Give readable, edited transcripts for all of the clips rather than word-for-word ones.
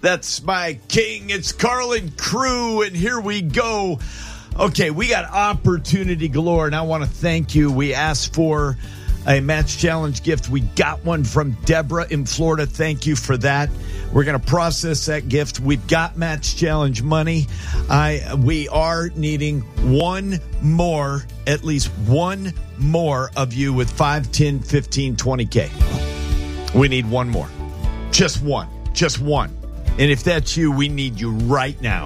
That's my king. It's Carlin Crew, and here we go. Okay, we got opportunity galore, and I want to thank you. We asked for a Match Challenge gift. We got one from Deborah in Florida. Thank you for that. We're going to process that gift. We've got Match Challenge money. We are needing one more, at least one more of you with 5, 10, 15, 20K. We need one more. Just one. Just one. And if that's you, we need you right now.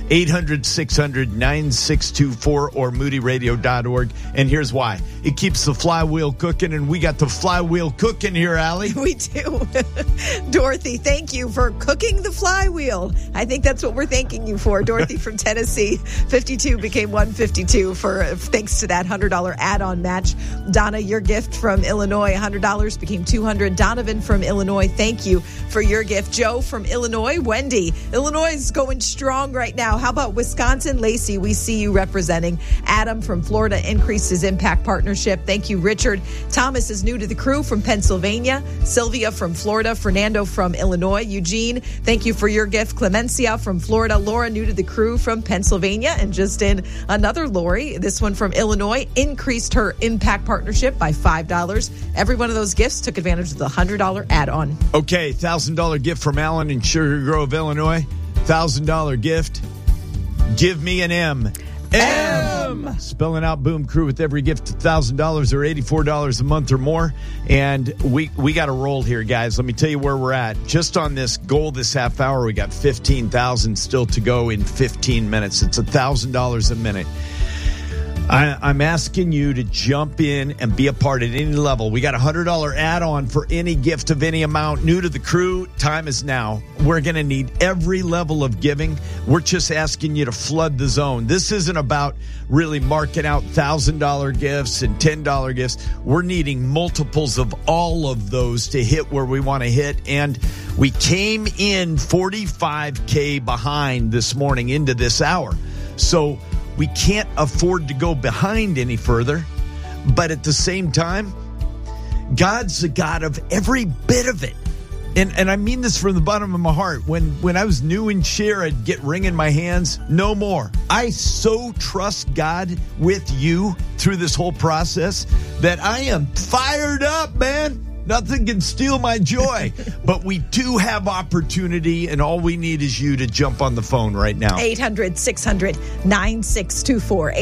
800-600-9624 or moodyradio.org. And here's why. It keeps the flywheel cooking, and we got the flywheel cooking here, Allie. We do. Dorothy, thank you for cooking the flywheel. I think that's what we're thanking you for. Dorothy from Tennessee, 52 became 152 thanks to that $100 add-on match. Donna, your gift from Illinois, $100 became $200. Donovan from Illinois, thank you for your gift. Joe from Illinois. Wendy, Illinois is going strong right now. How about Wisconsin? Lacey, we see you representing. Adam from Florida increased his impact partnership. Thank you, Richard. Thomas is new to the crew from Pennsylvania. Sylvia from Florida. Fernando from Illinois. Eugene, thank you for your gift. Clemencia from Florida. Laura, new to the crew from Pennsylvania. And just in, another Lori, this one from Illinois, increased her impact partnership by $5. Every one of those gifts took advantage of the $100 add-on. Okay, $1,000 gift from Alan in Sugar Grove, Illinois. $1,000 gift. Give me an M. M. Spelling out Boom Crew with every gift $1,000 or $84 a month or more. And we got to roll here, guys. Let me tell you where we're at. Just on this goal this half hour, we got $15,000 still to go in 15 minutes. It's $1,000 a minute. I'm asking you to jump in and be a part at any level. We got a $100 add-on for any gift of any amount. New to the crew, time is now. We're going to need every level of giving. We're just asking you to flood the zone. This isn't about really marking out $1,000 gifts and $10 gifts. We're needing multiples of all of those to hit where we want to hit. And we came in 45K behind this morning into this hour. So we can't afford to go behind any further, but at the same time, God's the God of every bit of it. And I mean this from the bottom of my heart. When I was new in share, I'd get ring in my hands. No more. I so trust God with you through this whole process that I am fired up, man. Nothing can steal my joy. But we do have opportunity, and all we need is you to jump on the phone right now. 800-600-9624.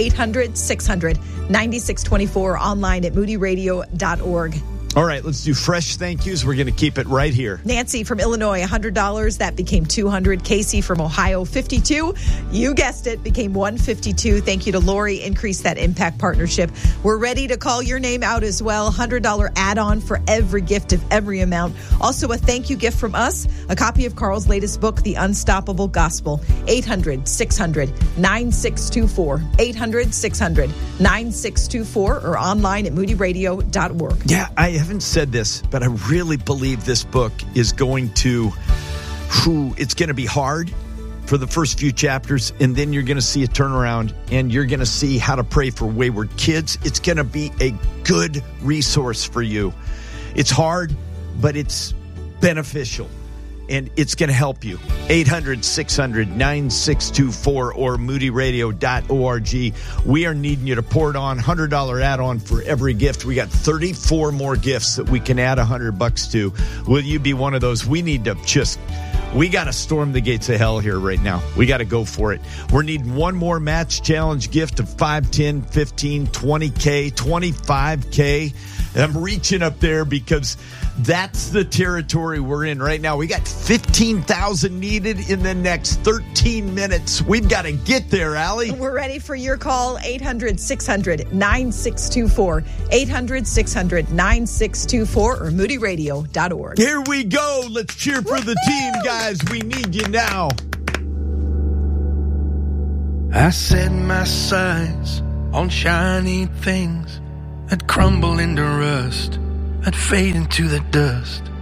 800-600-9624. Online at moodyradio.org. All right, let's do fresh thank yous. We're going to keep it right here. Nancy from Illinois, $100. That became $200. Casey from Ohio, $52. You guessed it, became $152. Thank you to Lori. Increased that impact partnership. We're ready to call your name out as well. $100 add-on for every gift of every amount. Also, a thank you gift from us, a copy of Carl's latest book, The Unstoppable Gospel. 800-600-9624. 800-600-9624 or online at moodyradio.org. Yeah, I haven't said this, but I really believe this book is going to, it's going to be hard for the first few chapters, and then you're going to see a turnaround, and you're going to see how to pray for wayward kids. It's going to be a good resource for you. It's hard, but it's beneficial, and it's going to help you. 800-600-9624 or moodyradio.org. We are needing you to pour it on. $100 add-on for every gift. We got 34 more gifts that we can add $100 to. Will you be one of those? We need to we got to storm the gates of hell here right now. We got to go for it. We're needing one more Match Challenge gift of 5, 10, 15, 20K, 25K. I'm reaching up there because that's the territory we're in right now. We got 15,000 needed in the next 13 minutes. We've got to get there, Allie. We're ready for your call. 800-600-9624. 800-600-9624 or moodyradio.org. Here we go. Let's cheer for the team, guys. We need you now. I set my sights on shiny things that crumble into rust, that fade into the dust.